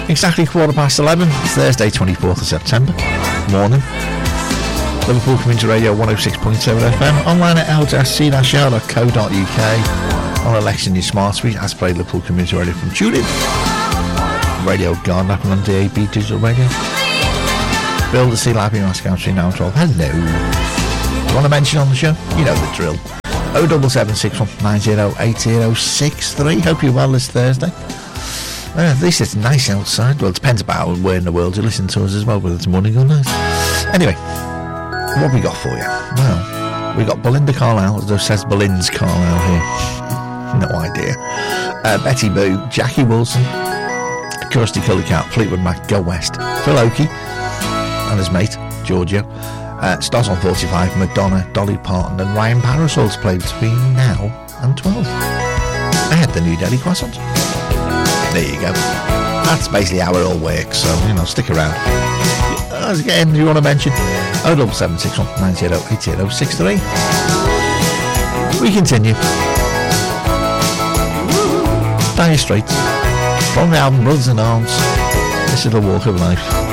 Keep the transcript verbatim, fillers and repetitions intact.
Exactly quarter past eleven, Thursday twenty-fourth of September. Morning. Liverpool Community Radio one oh six point seven F M. Online at l c dash r dot co dot u k. On election your smart speed, as played Liverpool Community Radio from TuneIn. Radio Garden App and on D A B Digital Radio. Bill the Sea Lappy Moscow three nine twelve. Hello. You want to mention on the show? You know the drill. oh seven seven six one nine zero eight zero six three. Hope you're well this Thursday. Uh, at least it's nice outside. Well, it depends about where in the world you listen to us as well, whether it's morning or night. Anyway, what have we got for you? Well, we got Belinda Carlisle, as it says Belinda's Carlisle here. No idea. Uh, Betty Boo, Jackie Wilson, Kirsty Cullycat, Fleetwood Mac, Go West, Phil Oakey and his mate Giorgio, uh, Stars on forty-five, Madonna, Dolly Parton and Ryan Parasol's played between now and twelve. I had the New Delhi Croissant. There you go. That's basically how it all works, so you know, stick around. Again, you want to mention oh seven seven six one nine zero eight zero six three. We continue. Dire Straits from the album Brothers in Arms. This is The Walk of Life.